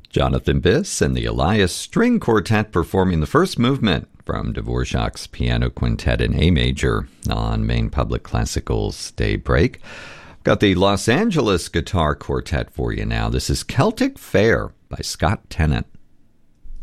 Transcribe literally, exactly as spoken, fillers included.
Jonathan Biss and the Elias String Quartet performing the first movement from Dvorak's Piano Quintet in A major on Maine Public Classical's Daybreak. Got the Los Angeles Guitar Quartet for you now. This is Celtic Fair by Scott Tennant.